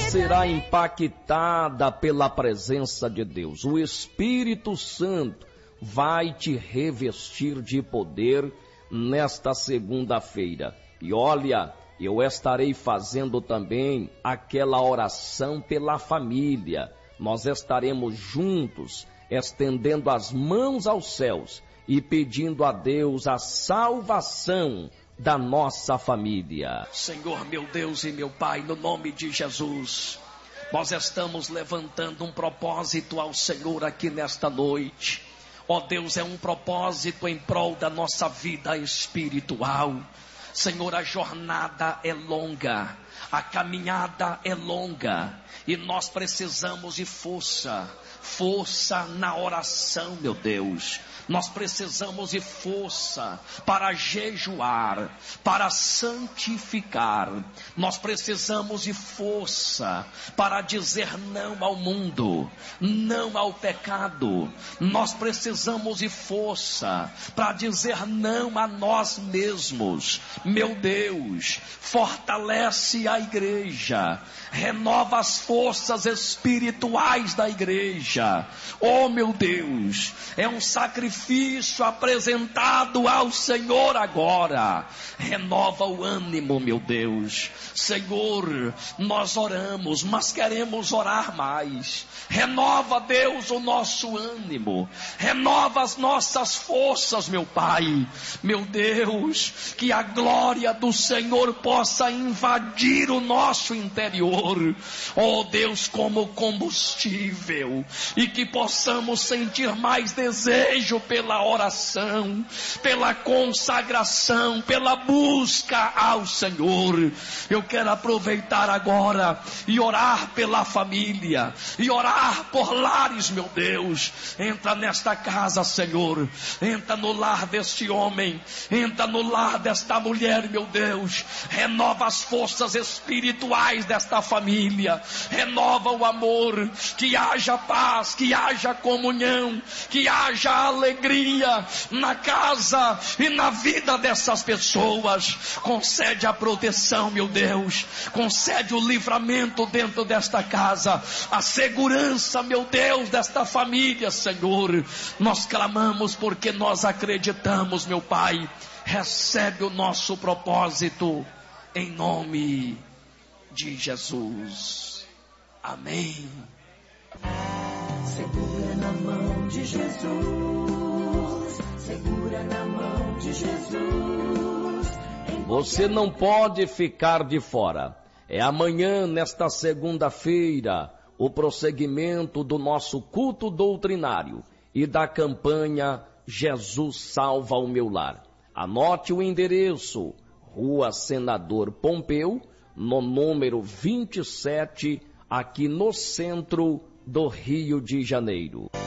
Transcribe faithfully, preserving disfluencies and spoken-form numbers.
será impactada pela presença de Deus. O Espírito Santo vai te revestir de poder nesta segunda-feira. E olha, eu estarei fazendo também aquela oração pela família. Nós estaremos juntos, estendendo as mãos aos céus e pedindo a Deus a salvação da nossa família. Senhor, meu Deus e meu Pai, no nome de Jesus, nós estamos levantando um propósito ao Senhor aqui nesta noite. Ó Deus, é um propósito em prol da nossa vida espiritual. Senhor, a jornada é longa, a caminhada é longa e nós precisamos de força, força na oração, meu Deus. Nós precisamos de força para jejuar, para santificar. Nós precisamos de força para dizer não ao mundo, não ao pecado. Nós precisamos de força para dizer não a nós mesmos. Meu Deus, fortalece a igreja, renova as forças espirituais da igreja. Oh, meu Deus, é um sacrifício apresentado ao Senhor agora. Renova o ânimo, meu Deus. Senhor, nós oramos, mas queremos orar mais. Renova, Deus, o nosso ânimo. Renova as nossas forças, meu Pai. Meu Deus, que a glória do Senhor possa invadir o nosso interior. Oh Deus, como combustível. E que possamos sentir mais desejo pela oração, pela consagração, pela busca ao Senhor. Eu quero aproveitar agora e orar pela família, e orar por lares, meu Deus. Entra nesta casa, Senhor, entra no lar deste homem, entra no lar desta mulher, meu Deus. Renova as forças espirituais desta família, renova o amor, que haja paz, que haja comunhão, que haja alegria na casa e na vida dessas pessoas. Concede a proteção, meu Deus, concede o livramento dentro desta casa, a segurança, meu Deus, desta família, Senhor. Nós clamamos porque nós acreditamos, meu Pai. Recebe o nosso propósito em nome de Jesus. Amém. Segura na mão de Jesus, segura na mão de Jesus. Você não pode ficar de fora. É amanhã, nesta segunda-feira, o prosseguimento do nosso culto doutrinário e da campanha Jesus Salva o Meu Lar. Anote o endereço: Rua Senador Pompeu, no número vinte e sete, aqui no centro do Rio de Janeiro.